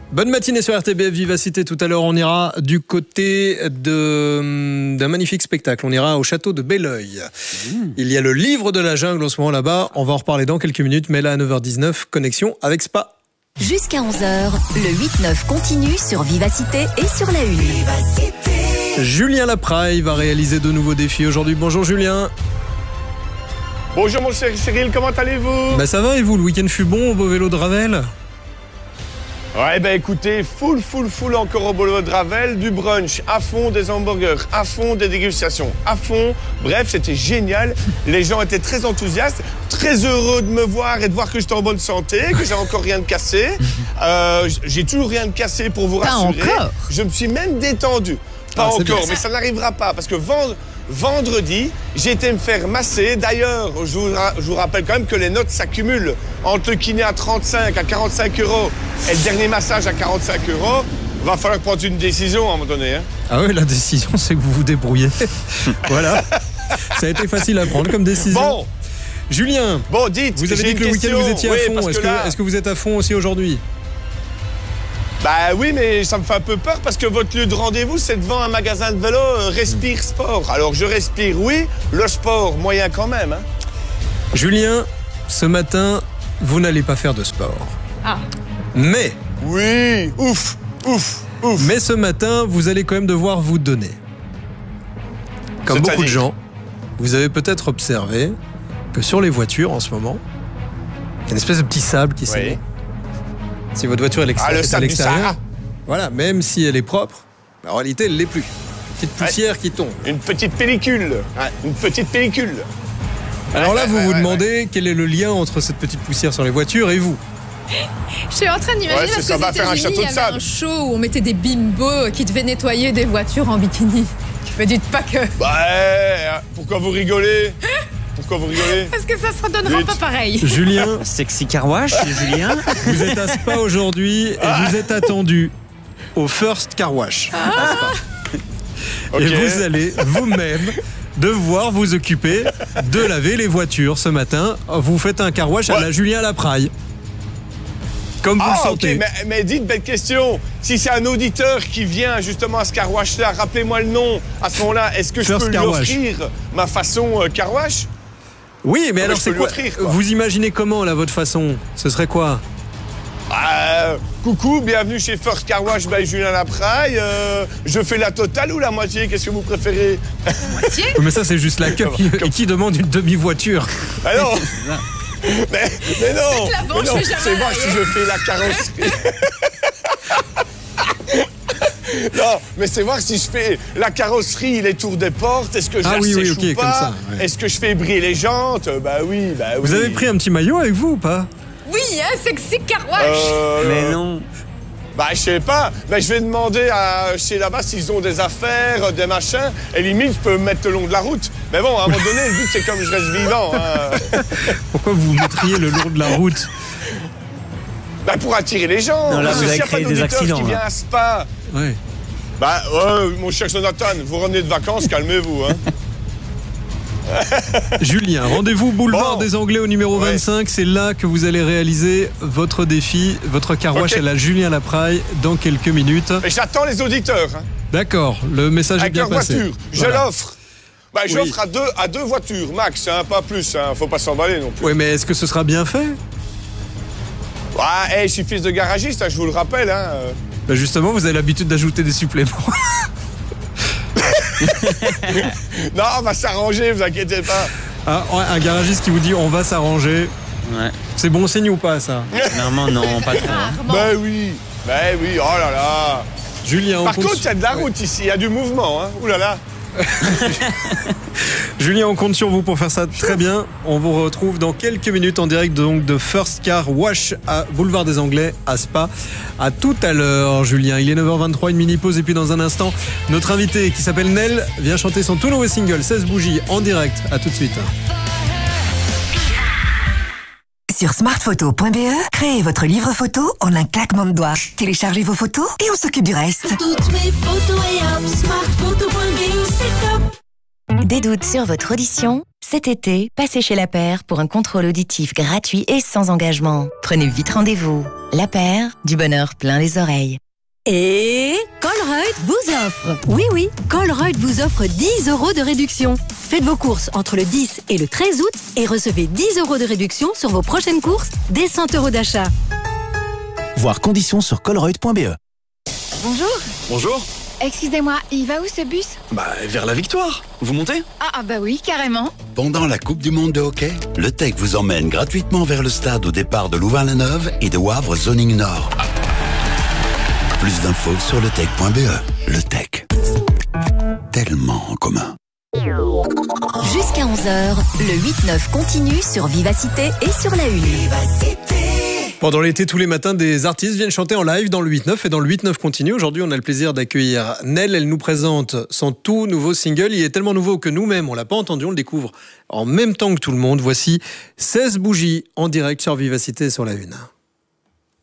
Bonne matinée sur RTBF Vivacité. Tout à l'heure, on ira du côté d'un magnifique spectacle. On ira au château de Belleuil. Il y a le livre de la jungle en ce moment là-bas. On va en reparler dans quelques minutes. Mais là, à 9h19, connexion avec Spa. Jusqu'à 11h, le 8-9 continue sur Vivacité et sur la Une. Vivacité. Julien Lapraille va réaliser de nouveaux défis aujourd'hui. Bonjour Julien. Bonjour mon cher Cyril, comment allez-vous? Ça va et vous? Le week-end fut bon au beau vélo de Ravel? Ouais, écoutez, full encore au boulot de Ravel, du brunch, à fond des hamburgers, à fond des dégustations, à fond. Bref, c'était génial. Les gens étaient très enthousiastes, très heureux de me voir et de voir que j'étais en bonne santé, que j'ai encore rien de cassé. J'ai toujours rien de cassé pour vous rassurer. Pas encore. Je me suis même détendu. Pas encore, mais ça n'arrivera pas parce que vendredi, j'ai été me faire masser. D'ailleurs, je vous rappelle quand même que les notes s'accumulent. Entre le kiné à 35 à 45 euros et le dernier massage à 45 euros, va falloir prendre une décision à un moment donné. Hein. Ah oui, la décision, c'est que vous vous débrouillez. Voilà. Ça a été facile à prendre comme décision. Bon. Julien, dites, vous avez dit que le week-end vous étiez à fond. Est-ce que vous êtes à fond aussi aujourd'hui? Oui, mais ça me fait un peu peur parce que votre lieu de rendez-vous, c'est devant un magasin de vélo Respire Sport. Alors je respire, oui, le sport, moyen quand même. Hein. Julien, ce matin, vous n'allez pas faire de sport. Ah. Mais... Oui, ouf. Mais ce matin, vous allez quand même devoir vous donner. Comme beaucoup de gens, vous avez peut-être observé que sur les voitures en ce moment, il y a une espèce de petit sable qui s'est mis. Si votre voiture est à l'extérieur, voilà, même si elle est propre, en réalité, elle ne l'est plus. Une petite poussière qui tombe. Une petite pellicule. Une petite pellicule. Alors là, vous vous demandez quel est le lien entre cette petite poussière sur les voitures et vous. Je suis en train d'imaginer parce que aux États-Unis, il y avait un show où on mettait des bimbos qui devaient nettoyer des voitures en bikini. Me dites pas que... Pourquoi vous rigolez? Pourquoi vous rigolez? Parce que ça se redonnera pas pareil. Julien, Sexy Car Wash, Julien. Vous êtes à Spa aujourd'hui et vous êtes attendu au First Car Wash. Et vous allez vous-même devoir vous occuper de laver les voitures ce matin. Vous faites un car wash à la Julien Lapraille. Comme vous le sentez. Mais dites, belle question. Si c'est un auditeur qui vient justement à ce car wash-là, rappelez-moi le nom. À ce moment-là, est-ce que je peux lui offrir ma façon car wash? Oui, mais alors c'est quoi? Vous imaginez comment, là, votre façon? Ce serait quoi? Coucou, bienvenue chez First Car Wash by Julien Lapraille. Je fais la totale ou la moitié? Qu'est-ce que vous préférez? La moitié? Mais ça, c'est juste l'accueil. Et qui demande une demi-voiture? Ah non. mais non, c'est moi si je fais la carrosserie. Non, mais c'est voir si je fais la carrosserie, les tours des portes, est-ce que je la sèche ou pas, comme ça, Est-ce que je fais briller les jantes? Oui. Vous avez pris un petit maillot avec vous ou pas? Oui, un sexy car wash. Mais non. Je sais pas. Je vais demander chez là-bas s'ils ont des affaires, des machins. Et limite, je peux me mettre le long de la route. Mais bon, à un moment donné, le but, c'est comme je reste vivant. Hein. Pourquoi vous mettriez le long de la route? Pour attirer les gens. Non, là, vous avez créé des accidents. Qui vient à Spa. Ouais. Mon cher Jonathan, vous revenez de vacances, calmez-vous. Hein. Julien, rendez-vous boulevard des Anglais au numéro 25. C'est là que vous allez réaliser votre défi, votre car wash à la Julien Lapraille dans quelques minutes. Et j'attends les auditeurs. Hein. D'accord, le message est bien passé. Avec leur voiture, je l'offre. J'offre à deux voitures, max, hein, pas plus. Hein, faut pas s'emballer non plus. Oui, mais est-ce que ce sera bien fait? Je suis fils de garagiste, je vous le rappelle. Hein. Justement, vous avez l'habitude d'ajouter des suppléments. Non, on va s'arranger, vous inquiétez pas. Un garagiste qui vous dit on va s'arranger. Ouais. C'est bon signe ou pas, ça? Normalement, non, pas trop. Oui, oh là là. Julien, par contre, il y a de la route ici, il y a du mouvement. Hein. Ouh là là. Julien, on compte sur vous pour faire ça très bien. On vous retrouve dans quelques minutes en direct donc de First Car Wash à Boulevard des Anglais à Spa. À tout à l'heure, Julien. Il est 9h23, une mini pause et puis dans un instant, notre invité qui s'appelle Nel vient chanter son tout nouveau single 16 bougies en direct. À tout de suite. Sur smartphoto.be, créez votre livre photo en un claquement de doigts. Téléchargez vos photos et on s'occupe du reste. Toutes mes photos et hop, smartphoto.be, c'est top. Des doutes sur votre audition? Cet été, passez chez La Paire pour un contrôle auditif gratuit et sans engagement. Prenez vite rendez-vous. La Paire, du bonheur plein les oreilles. Et Colruyt vous offre. Oui, Colruyt vous offre 10 € de réduction. Faites vos courses entre le 10 et le 13 août et recevez 10 € de réduction sur vos prochaines courses dès 100 € d'achat. Voir conditions sur colruyt.be. Bonjour. Bonjour. Excusez-moi, il va où ce bus? Vers la victoire. Vous montez? Ah bah oui, carrément. Pendant la Coupe du Monde de hockey, le TEC vous emmène gratuitement vers le stade au départ de Louvain-la-Neuve et de Wavre Zoning Nord. Plus d'infos sur letec.be. Le TEC. Tellement en commun. Jusqu'à 11h, le 8-9 continue sur Vivacité et sur la Une. Pendant l'été, tous les matins, des artistes viennent chanter en live dans le 8-9 et dans le 8-9 continue. Aujourd'hui, on a le plaisir d'accueillir Nell. Elle nous présente son tout nouveau single. Il est tellement nouveau que nous-mêmes, on l'a pas entendu, on le découvre en même temps que tout le monde. Voici 16 bougies en direct sur Vivacité et sur la Une.